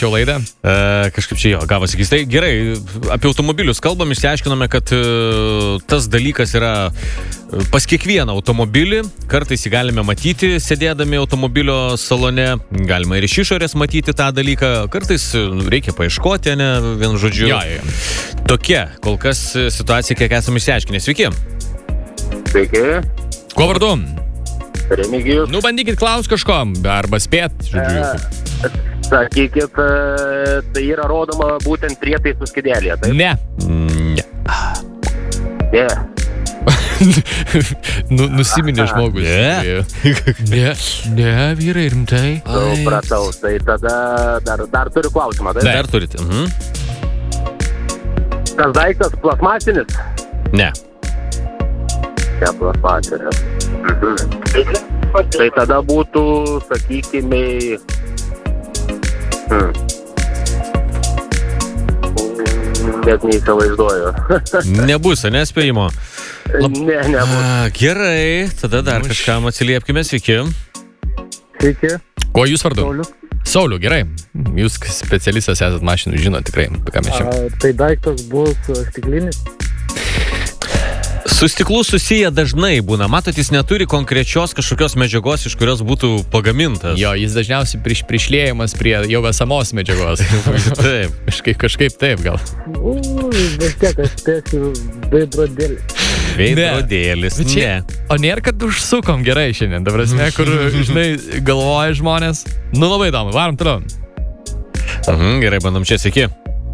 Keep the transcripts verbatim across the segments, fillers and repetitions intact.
pradėčiau laidą. E, kažkaip čia jo, gavosi keistai. Gerai, apie automobilius kalbam, išsiaiškinome, kad e, tas dalykas yra pas kiekvieną automobilį. Kartais jį galime matyti, sėdėdami automobilio salone. Galima ir iš išorės matyti tą dalyką. Kartais reikia paieškoti, ne, vien žodžiu. Jo, jo. Tokia, kol kas situacija, kiek esame išsiaiškinę. Sveiki. Sveiki. Kuo vardu? Remigijus. Nu, bandykit klaus kažko, arba spėt, žodžiu. E, sakykit, e, tai yra rodoma būtent prietaisų skydėlėje, taip? Ne. Ne. Ne. nu, nusiminė žmogus. Ne. ne. Ne, vyrai, rimtai. Supratau, tai tada dar, dar turiu klausimą, taip? Dar turite. Mhm. Tas daiktas plasmasinis? Ne. Ne, plasmasinis. Mhm. Tai tada būtų, sakykime, hmm. net neįsivaizduoju. Nebus, nespėjimo. Ne, nebus. A, gerai, tada dar kažkam atsiliepkime, sveiki. Sveiki. Kuo jūs vardu? Saulius. Sauliu, gerai. Jūs specialistas esat mašinų, žinot tikrai, apie ką mes čia. A, tai daiktas bus stiklinis. Su stiklu susiję dažnai būna. Matot, jis neturi konkrečios kažkokios medžiagos, iš kurios būtų pagamintas. Jo, jis dažniausiai priš, prišlėjimas prie jau esamos medžiagos. Taip. Kažkaip, kažkaip taip gal. U, vis tiek aš spėsiu veidrodėlis. Veidrodėlis, Bet čia- ne. O nėra, kad užsukom gerai šiandien, ta prasme, kur, žinai, galvoja žmonės. Nu, labai įdomu, varom toliau. Mhm, gerai, bandom čia, sveiki.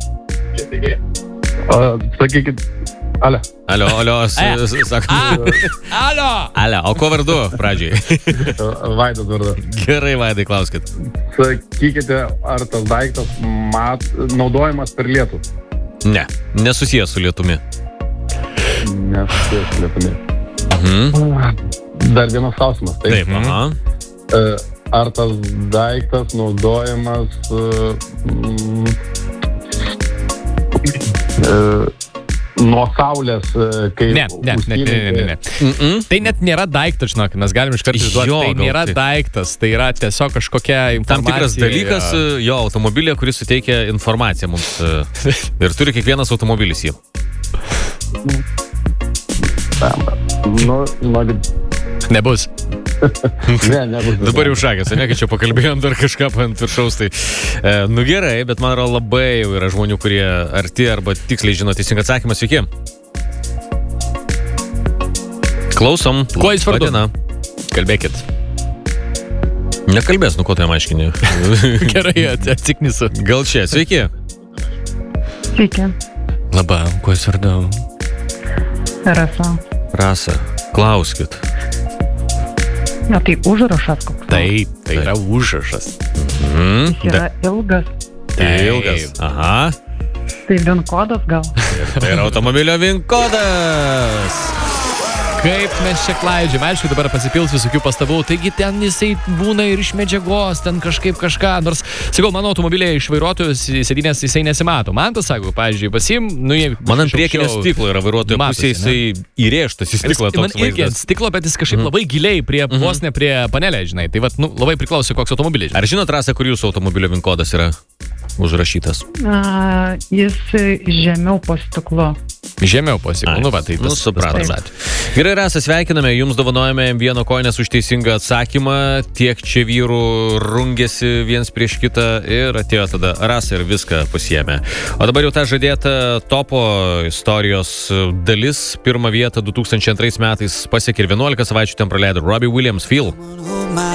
A, sakykit, ale. Alio, alio, E. sakom. Alio! Alio, o ko vardu pradžiai? Vaidas vardu. Gerai, Vaidai, klauskit. Sakykite, ar tas daiktas mat, naudojamas per lietų? Ne, nesusijęs su lietumi. Nesusijęs su lietumi. Mhm. Dar vienas klausimas. Taip. Taip, aha. E, Ar tas daiktas naudojamas e, mm, e, nuo saulės, e, kai Ne, ne, ne, ne, ne, ne, ne. Mm-mm. Tai net nėra daiktas, žinok, mes galim iš karto išduoti. Jo, Tai gal nėra tai- daiktas, tai yra tiesiog kažkokia Tam informacija. tikras dalykas, jo, automobilė, kuris suteikia informaciją mums. e, Ir turi kiekvienas automobilis jį. Nu, nori... Nebus. Ne, nebus. Dabar jau šakės, ne, kai čia pakalbėjom dar kažką ant viršaus, tai e, nu gerai, bet man yra labai jau yra žmonių, kurie arti arba tiksliai žino teisingą atsakymą. Sveiki. Klausom. Kuo jis vardu? Diena. Kalbėkit. Nekalbės, nu ko tai aiškini. Gerai, atsiknisu. Gal čia, sveiki. Sveiki, Labą, kuo jis vardu? Rasa. Rasa, klauskit. Na tai užrašas koks. Taip, tai yra užrašas. Mm, Jis yra ilgas. ilgas. Aha. Tai vin kodas gal. Tai yra automobilio VIN kodas. Kaip mes čia klaidžiam, aišku, dabar pasipils visokių pastabų, taigi ten jisai būna ir iš medžiagos, ten kažkaip kažką, nors, sakau, mano automobilėje iš vairuotojus sėdynės jisai nesimato. Man tas, sakau, pavyzdžiui, pasim, nu jie... Man ant priekinio stiklo yra vairuotojo pusėje, jisai įrėžtas į stiklą Man toks irgi ant vaizdas. stiklo, bet jis kažkaip labai giliai prie, vos ne prie panelė, žinai. Tai vat, nu, labai priklauso, koks automobilis. Ar žinot, Rasa, kur jūsų automobilio VIN kodas yra užrašytas? A, jis žemiau po stiklu. Žemiau pasikau, nu va, tai Nu, tas, supratom. tas pats. Gerai, Rasa, sveikiname, jums dovanojame vieno koinės už teisingą atsakymą. Tiek čia vyrų rungėsi viens prieš kitą ir atėjo tada Rasa ir viską pasiėmė. O dabar jau ta žadėta topo istorijos dalis. Pirmą vietą du tūkstančiai antrais metais pasiekė ir vienuolika savaičių ten praleido Robbie Williams, Feel.